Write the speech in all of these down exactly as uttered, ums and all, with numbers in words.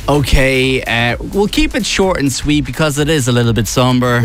Okay, uh, we'll keep it short and sweet because it is a little bit somber.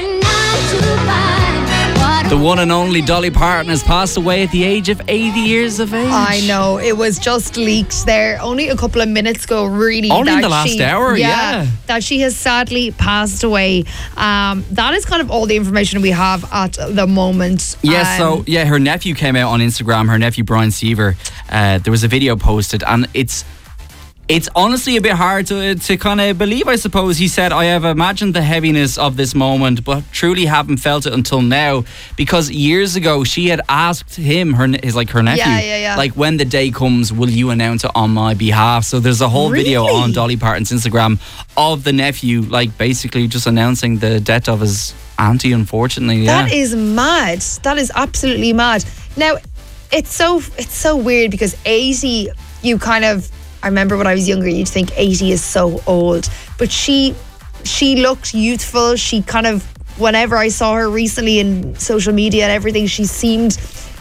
The one and only Dolly Parton has passed away at the age of eighty years of age. I know, it was just leaked there only a couple of minutes ago, really. Only in that the last she, hour, yeah. That she has sadly passed away. Um, that is kind of all the information we have at the moment. Yeah, um, so, yeah, her nephew came out on Instagram, her nephew Brian Seaver. Uh, there was a video posted, and it's It's honestly a bit hard to to kind of believe, I suppose. He said, I have imagined the heaviness of this moment, but truly haven't felt it until now. Because years ago, she had asked him, her his like her nephew, Yeah, yeah, yeah. like, when the day comes, will you announce it on my behalf? So there's a whole video Really? on Dolly Parton's Instagram of the nephew, like, basically just announcing the death of his auntie, unfortunately. Yeah. That is mad. That is absolutely mad. Now, it's so it's so weird because eighty, you kind of, I remember when I was younger, you'd think eighty is so old. But she she looked youthful. She kind of, whenever I saw her recently in social media and everything, she seemed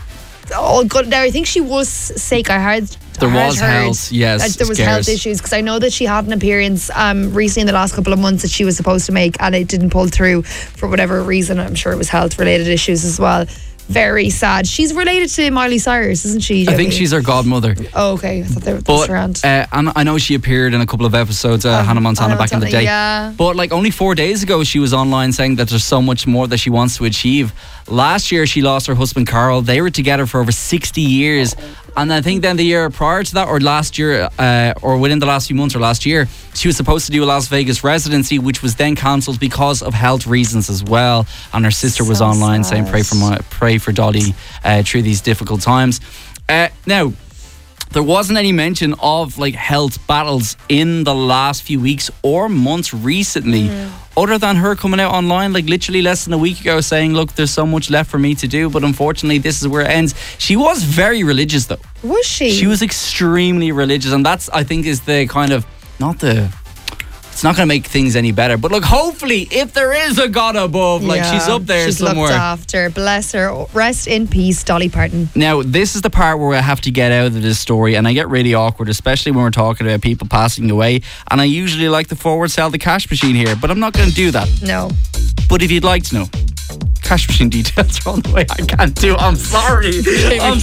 all good. Now, I think she was sick. I heard There I was heard health, yes, that there was scares. health issues, because I know that she had an appearance um, recently in the last couple of months that she was supposed to make, and it didn't pull through for whatever reason. I'm sure it was health related issues as well. Very sad. She's related to Miley Cyrus, isn't she, I Joey? think she's her godmother. Oh, okay. I thought they were But around. uh, and I know she appeared in a couple of episodes, uh, Um, Hannah Montana Hannah back in the Montana, day. yeah. But like only four days ago, she was online saying that there's so much more that she wants to achieve. Last year, she lost her husband Carl. They were together for over sixty years. And I think then the year prior to that, or last year, uh, or within the last few months or last year, she was supposed to do a Las Vegas residency, which was then cancelled because of health reasons as well. And her sister was So online sad. saying, "Pray for my, pray for Dolly uh, through these difficult times." Uh, now, there wasn't any mention of like health battles in the last few weeks or months recently, Mm-hmm. other than her coming out online like literally less than a week ago saying, look, there's so much left for me to do, but unfortunately this is where it ends. She was very religious though. Was she? She was extremely religious, and that's, I think, is the kind of, not the, it's not going to make things any better, but look, hopefully if there is a God above, like Yeah, she's up there she's somewhere. looked after. Bless her. Rest in peace, Dolly Parton. Now, this is the part where I have to get out of this story, and I get really awkward, especially when we're talking about people passing away. And I usually like to forward sell the cash machine here, but I'm not going to do that. No. But if you'd like to know, cash machine details are on the way. I can't do it. I'm sorry. I'm